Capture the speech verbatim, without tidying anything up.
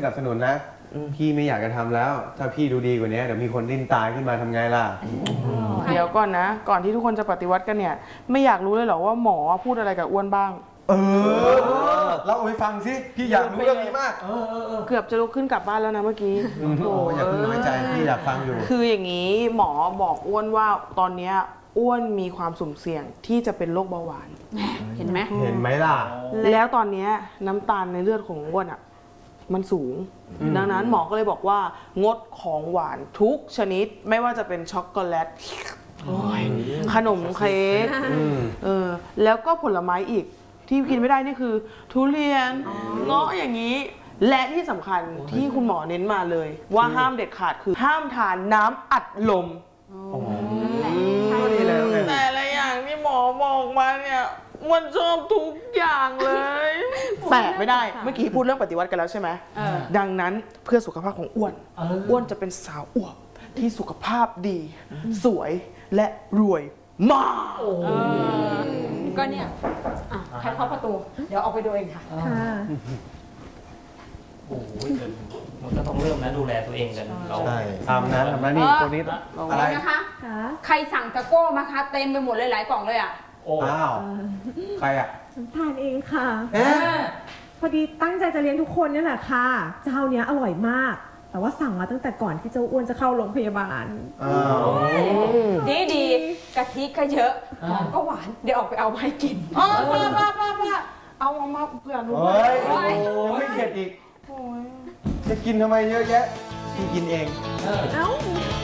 นับสนุนนะพี่ไม่อยากจะทำแล้วถ้าพี่ดูดีกว่านี้เดี๋ยวมีคนดิ้นตายขึ้นมาทำไงล่ะเดี๋ยวก่อนนะก่อนที่ทุกคนจะปฏิวัติกันเนี่ยไม่อยากรู้เลยเหรอว่าหมอพูดอะไรกับอ้วนบ้างเออเราเอาไปฟังสิพี่อยากรู้เรื่องนี้มากเกือบจะลุกขึ้นกลับบ้านแล้วนะเมื่อกี้โอ้อย่าเพิ่งน้อยใจพี่อยากฟังอยู่คืออย่างนี้หมอบอกอ้วนว่าตอนนี้อ้วนมีความสุ่มเสี่ยงที่จะเป็นโรคเบาหวานเห็นไหมเห็นไหมล่ะแล้วตอนนี้น้ำตาลในเลือดของอ้วนอ่ะมันสูงดังนั้นหมอก็เลยบอกว่างดของหวานทุกชนิดไม่ว่าจะเป็นช็อกโกแลตขนมเค้กเออแล้วก็ผลไม้อีกที่กินไม่ได้นี่คือทุเรียนเงาะอย่างนี้และที่สำคัญที่คุณหมอเน้นมาเลยว่าห้ามเด็ดขาดคือห้ามทานน้ำอัดลมแต่ละอย่างที่หมอบอกมาเนี่ยมันชอบทุกอย่างเลยแต่ไม่ได้เมื่อกี้พูดเรื่องปฏิวัติกันแล้วใช่ไหมดังนั้นเพื่อสุขภาพของอ้วนอ้วนจะเป็นสาวอวบที่สุขภาพดีสวยและรวยมากก็เนี่ยใครเคาะประตูเดี๋ยวออกไปดูเองค่ะโอ้โหมันก็ต้องเริ่มนะดูแลตัวเองกันเราทำนะทำนะนี่คนนี้อะไรนะคะใครสั่งตะโก้มาคะเต็มไปหมดเลยหลายกล่องเลยอ่ะอ้าวใครอ่ะฉันทานเองค่ะพอดีตั้งใจจะเลี้ยงทุกคนนี่แหละค่ะเจ้าเนี้ยอร่อยมากแต่ว่าสั่งมาตั้งแต่ก่อนที่เจ้าอ้วนจะเข้าโรงพยาบาลดีดีกะทิก็เยอะหอมก็หวานเดี๋ยวออกไปเอามาให้กินอ๋อป้าป้าป้าป้าเอามาเผื่อหนูด้วยไม่เข็ดอีกจะกินทำไมเยอะแยะพี่กินเองเอ้า